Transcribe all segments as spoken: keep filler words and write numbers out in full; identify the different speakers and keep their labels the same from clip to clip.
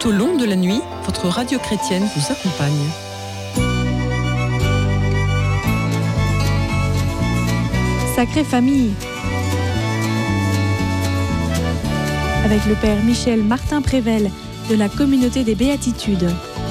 Speaker 1: Tout au long de la nuit, votre radio chrétienne vous accompagne.
Speaker 2: Sacrée Famille, avec le Père Michel Martin Prével de la Communauté des Béatitudes.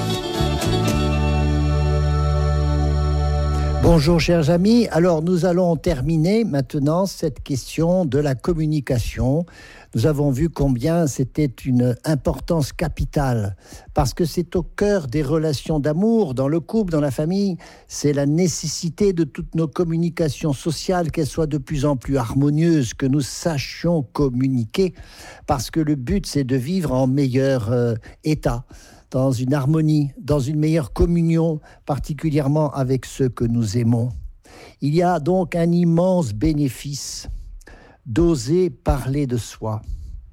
Speaker 3: Bonjour chers amis, alors nous allons terminer maintenant cette question de la communication. Nous avons vu combien c'était une importance capitale, parce que c'est au cœur des relations d'amour, dans le couple, dans la famille. C'est la nécessité de toutes nos communications sociales, qu'elles soient de plus en plus harmonieuses, que nous sachions communiquer, parce que le but c'est de vivre en meilleur euh, état, dans une harmonie, dans une meilleure communion, particulièrement avec ceux que nous aimons. Il y a donc un immense bénéfice d'oser parler de soi.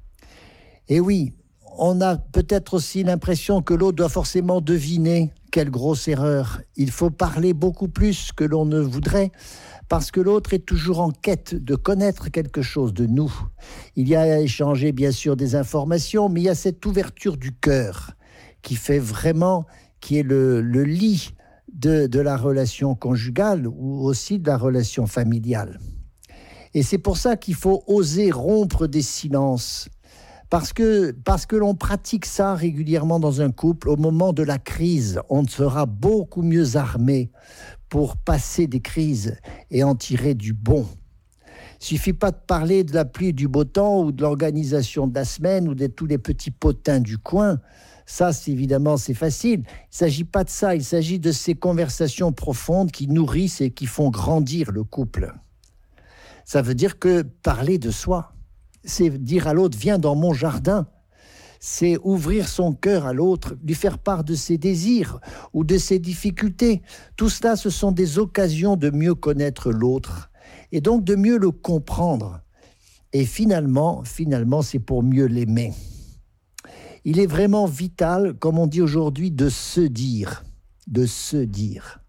Speaker 3: Et oui, on a peut-être aussi l'impression que l'autre doit forcément deviner quelle grosse erreur. Il faut parler beaucoup plus que l'on ne voudrait, parce que l'autre est toujours en quête de connaître quelque chose de nous. Il y a à échanger bien sûr des informations, mais il y a cette ouverture du cœur qui fait vraiment, qui est le, le lit de, de la relation conjugale ou aussi de la relation familiale. Et c'est pour ça qu'il faut oser rompre des silences, parce que, parce que l'on pratique ça régulièrement dans un couple. Au moment de la crise, on sera beaucoup mieux armé pour passer des crises et en tirer du bon. Il ne suffit pas de parler de la pluie et du beau temps ou de l'organisation de la semaine ou de tous les petits potins du coin. Ça, c'est, évidemment, c'est facile. Il ne s'agit pas de ça. Il s'agit de ces conversations profondes qui nourrissent et qui font grandir le couple. Ça veut dire que parler de soi, c'est dire à l'autre « viens dans mon jardin ». C'est ouvrir son cœur à l'autre, lui faire part de ses désirs ou de ses difficultés. Tout cela, ce sont des occasions de mieux connaître l'autre et donc de mieux le comprendre. Et finalement, finalement, c'est pour mieux l'aimer. Il est vraiment vital, comme on dit aujourd'hui, de se dire, de se dire.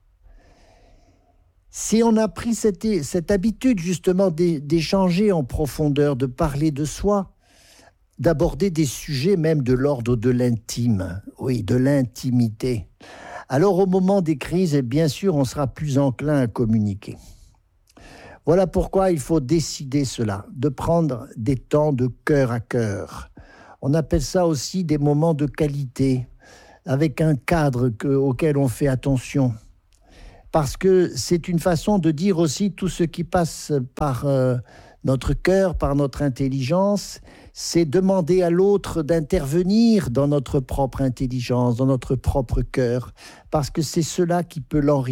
Speaker 3: Si on a pris cette, cette habitude justement d'échanger en profondeur, de parler de soi, d'aborder des sujets même de l'ordre de l'intime, oui, de l'intimité, alors au moment des crises, bien sûr, on sera plus enclin à communiquer. Voilà pourquoi il faut décider cela, de prendre des temps de cœur à cœur. On appelle ça aussi des moments de qualité, avec un cadre que, auquel on fait attention. Parce que c'est une façon de dire aussi tout ce qui passe par euh, notre cœur, par notre intelligence. C'est demander à l'autre d'intervenir dans notre propre intelligence, dans notre propre cœur. Parce que c'est cela qui peut l'enrichir.